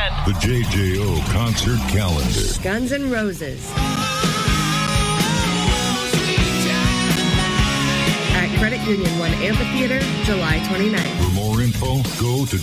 weekend. The JJO concert calendar. Guns N' Roses. At Credit Union One Amphitheater, July 29th. For more info, go to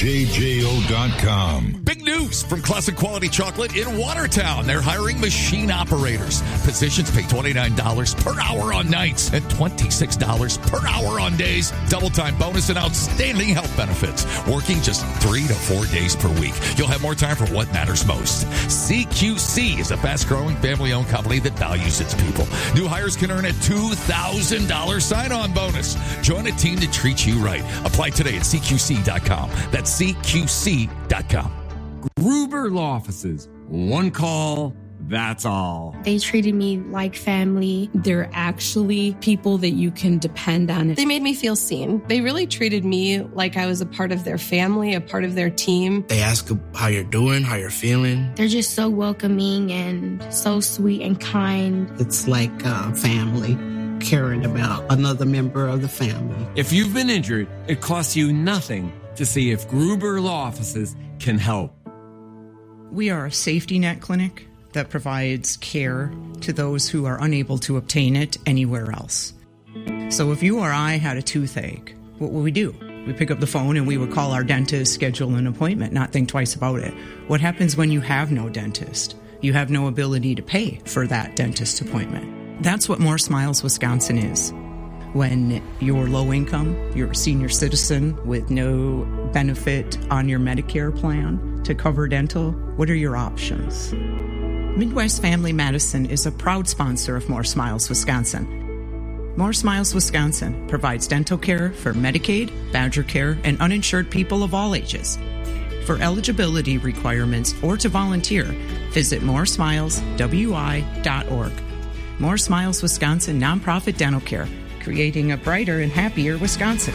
WJJO.com. Big news from Classic Quality Chocolate in Watertown. They're hiring machine operators. Positions pay $29 per hour on nights and $26 per hour on days. Double time bonus and outstanding health benefits. Working just 3 to 4 days per week. You'll have more time for what matters most. CQC is a fast-growing, family-owned company that values its people. New hires can earn a $2,000 sign-on bonus. Join a team that treats you right. Apply today at CQC.com. That's CQC.com. Gruber Law Offices. One call, that's all. They treated me like family. They're actually people that you can depend on. They made me feel seen. They really treated me like I was a part of their family, a part of their team. They ask how you're doing, how you're feeling. They're just so welcoming and so sweet and kind. It's like family, caring about another member of the family. If you've been injured, it costs you nothing to see if Gruber Law Offices can help. We are a safety net clinic that provides care to those who are unable to obtain it anywhere else. So if you or I had a toothache, what would we do? We pick up the phone and we would call our dentist, schedule an appointment, not think twice about it. What happens when you have no dentist? You have no ability to pay for that dentist appointment. That's what More Smiles Wisconsin is. When you're low income, you're a senior citizen with no benefit on your Medicare plan to cover dental, what are your options? Midwest Family Medicine is a proud sponsor of More Smiles Wisconsin. More Smiles Wisconsin provides dental care for Medicaid, Badger Care, and uninsured people of all ages. For eligibility requirements or to volunteer, visit moresmileswi.org. More Smiles Wisconsin nonprofit dental care, creating a brighter and happier Wisconsin.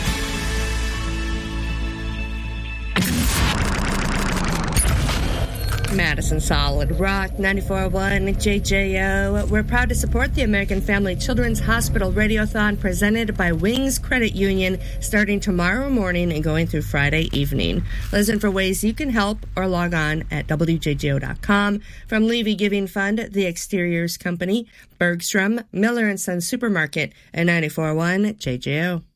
Madison Solid Rock 94.1 JJO. We're proud to support the American Family Children's Hospital Radiothon presented by Wings Credit Union starting tomorrow morning and going through Friday evening. Listen for ways you can help or log on at WJJO.com. From Levy Giving Fund, The Exteriors Company, Bergstrom, Miller & Son Supermarket, and 94.1 JJO.